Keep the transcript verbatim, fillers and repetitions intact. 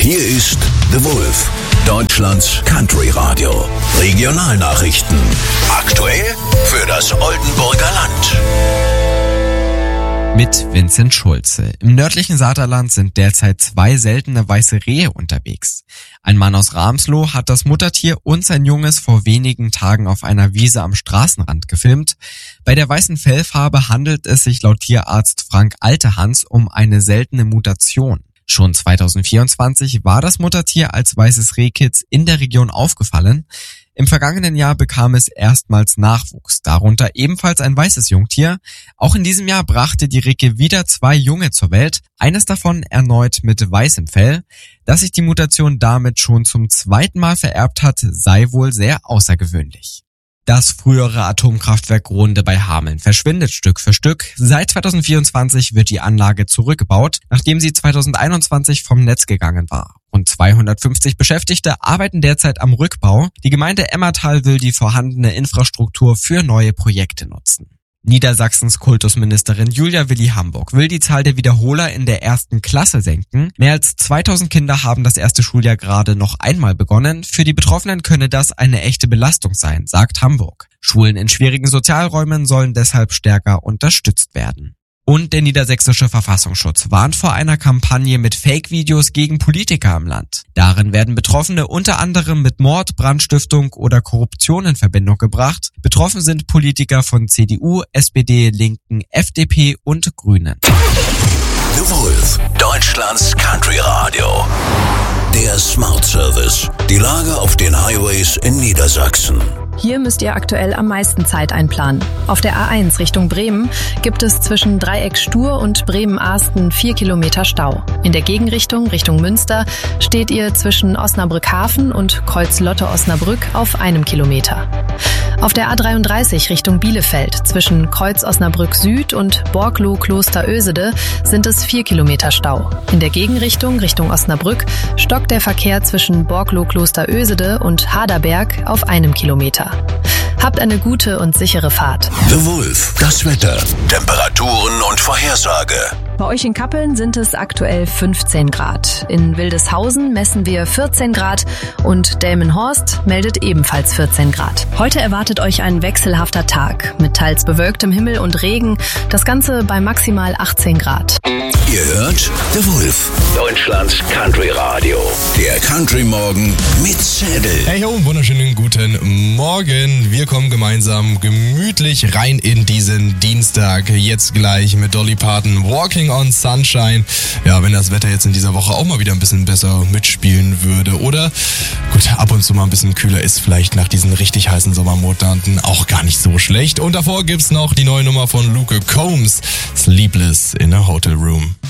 Hier ist The Wolf, Deutschlands Country Radio. Regionalnachrichten. Aktuell für das Oldenburger Land. Mit Vincent Schulze. Im nördlichen Saterland sind derzeit zwei seltene weiße Rehe unterwegs. Ein Mann aus Ramsloh hat das Muttertier und sein Junges vor wenigen Tagen auf einer Wiese am Straßenrand gefilmt. Bei der weißen Fellfarbe handelt es sich laut Tierarzt Frank Altehans um eine seltene Mutation. Schon zweitausendvierundzwanzig war das Muttertier als weißes Rehkitz in der Region aufgefallen. Im vergangenen Jahr bekam es erstmals Nachwuchs, darunter ebenfalls ein weißes Jungtier. Auch in diesem Jahr brachte die Ricke wieder zwei Junge zur Welt, eines davon erneut mit weißem Fell. Dass sich die Mutation damit schon zum zweiten Mal vererbt hat, sei wohl sehr außergewöhnlich. Das frühere Atomkraftwerk Grunde bei Hameln verschwindet Stück für Stück. Seit zweitausendvierundzwanzig wird die Anlage zurückgebaut, nachdem sie zweitausendeinundzwanzig vom Netz gegangen war. Rund zweihundertfünfzig Beschäftigte arbeiten derzeit am Rückbau. Die Gemeinde Emmertal will die vorhandene Infrastruktur für neue Projekte nutzen. Niedersachsens Kultusministerin Julia Willi Hamburg will die Zahl der Wiederholer in der ersten Klasse senken. Mehr als zweitausend Kinder haben das erste Schuljahr gerade noch einmal begonnen. Für die Betroffenen könne das eine echte Belastung sein, sagt Hamburg. Schulen in schwierigen Sozialräumen sollen deshalb stärker unterstützt werden. Und der niedersächsische Verfassungsschutz warnt vor einer Kampagne mit Fake-Videos gegen Politiker im Land. Darin werden Betroffene unter anderem mit Mord, Brandstiftung oder Korruption in Verbindung gebracht. Betroffen sind Politiker von C D U, S P D, Linken, F D P und Grünen. The Wolf, Deutschlands Country Radio. Der Smart Service. Die Lage auf den Highways in Niedersachsen. Hier müsst ihr aktuell am meisten Zeit einplanen. Auf der A eins Richtung Bremen gibt es zwischen Dreieck Stur und Bremen-Ahsten vier Kilometer Stau. In der Gegenrichtung Richtung Münster steht ihr zwischen Osnabrück-Hafen und Kreuz Lotte-Osnabrück auf einem Kilometer. Auf der A dreiunddreißig Richtung Bielefeld zwischen Kreuz Osnabrück Süd und Borgloh-Kloster-Ösede sind es vier Kilometer Stau. In der Gegenrichtung Richtung Osnabrück stockt der Verkehr zwischen Borgloh-Kloster-Ösede und Haderberg auf einem Kilometer. Habt eine gute und sichere Fahrt. The Wolf, das Wetter, Temperaturen und Vorhersage. Bei euch in Kappeln sind es aktuell fünfzehn Grad. In Wildeshausen messen wir vierzehn Grad und Delmenhorst meldet ebenfalls vierzehn Grad. Heute erwartet euch ein wechselhafter Tag mit teils bewölktem Himmel und Regen. Das Ganze bei maximal achtzehn Grad. Ihr hört The Wolf, Deutschlands Country Radio. Der Country Morgen mit Zedel. Hey ho, wunderschönen guten Morgen. Wir kommen gemeinsam gemütlich rein in diesen Dienstag. Jetzt gleich mit Dolly Parton, Walking on Sunshine. Ja, wenn das Wetter jetzt in dieser Woche auch mal wieder ein bisschen besser mitspielen würde. Oder, gut, ab und zu mal ein bisschen kühler ist vielleicht nach diesen richtig heißen Sommermonaten auch gar nicht so schlecht. Und davor gibt's noch die neue Nummer von Luke Combs, Sleepless in a Hotel Room.